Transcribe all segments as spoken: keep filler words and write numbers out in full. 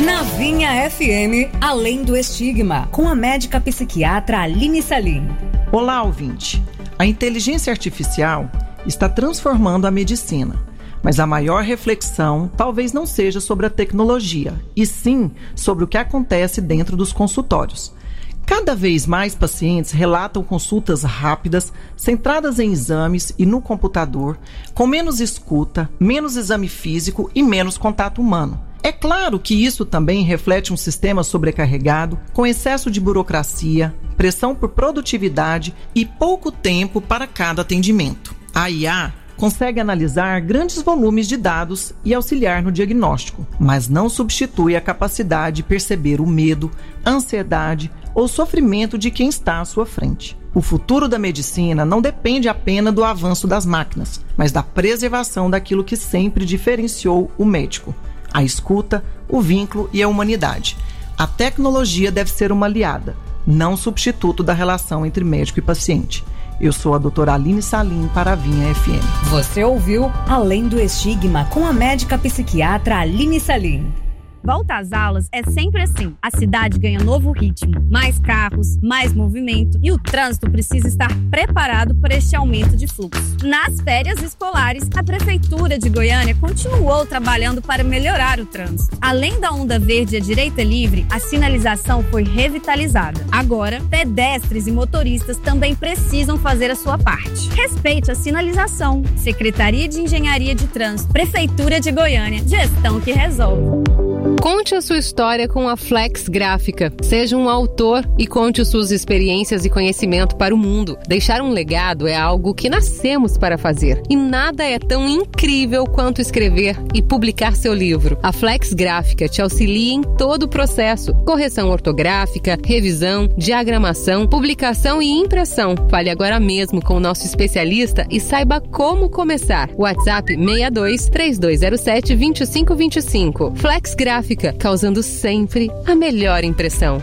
Na Vinha F M, Além do Estigma, com a médica psiquiatra Aline Salim. Olá, ouvinte. A inteligência artificial está transformando a medicina, mas a maior reflexão talvez não seja sobre a tecnologia, e sim sobre o que acontece dentro dos consultórios. Cada vez mais pacientes relatam consultas rápidas, centradas em exames e no computador, com menos escuta, menos exame físico e menos contato humano. É claro que isso também reflete um sistema sobrecarregado, com excesso de burocracia, pressão por produtividade e pouco tempo para cada atendimento. A I A consegue analisar grandes volumes de dados e auxiliar no diagnóstico, mas não substitui a capacidade de perceber o medo, a ansiedade ou sofrimento de quem está à sua frente. O futuro da medicina não depende apenas do avanço das máquinas, mas da preservação daquilo que sempre diferenciou o médico: a escuta, o vínculo e a humanidade. A tecnologia deve ser uma aliada, não substituto da relação entre médico e paciente. Eu sou a doutora Aline Salim para a Vinha F M. Você ouviu Além do Estigma com a médica psiquiatra Aline Salim. Volta às aulas é sempre assim. A cidade ganha novo ritmo, mais carros, mais movimento e o trânsito precisa estar preparado para este aumento de fluxo. Nas férias escolares, a Prefeitura de Goiânia continuou trabalhando para melhorar o trânsito. Além da onda verde e a direita livre, a sinalização foi revitalizada. Agora, pedestres e motoristas também precisam fazer a sua parte. Respeite a sinalização. Secretaria de Engenharia de Trânsito, Prefeitura de Goiânia, gestão que resolve. Conte a sua história com a Flex Gráfica. Seja um autor e conte suas experiências e conhecimento para o mundo. Deixar um legado é algo que nascemos para fazer. E nada é tão incrível quanto escrever e publicar seu livro. A Flex Gráfica te auxilia em todo o processo. Correção ortográfica, revisão, diagramação, publicação e impressão. Fale agora mesmo com o nosso especialista e saiba como começar. WhatsApp seis dois, três dois zero sete, dois cinco dois cinco. Flex Gráfica, causando sempre a melhor impressão.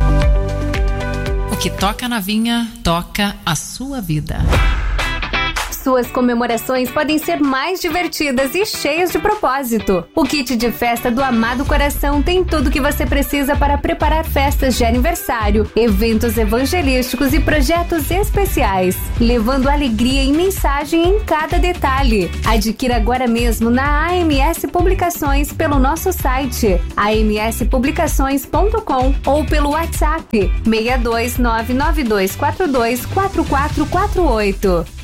O que toca na Vinha, toca a sua vida. Suas comemorações podem ser mais divertidas e cheias de propósito. O kit de festa do Amado Coração tem tudo que você precisa para preparar festas de aniversário, eventos evangelísticos e projetos especiais, levando alegria e mensagem em cada detalhe. Adquira agora mesmo na A M S Publicações pelo nosso site a m s publicações ponto com ou pelo WhatsApp seis dois nove nove dois quatro dois quatro quatro quatro oito.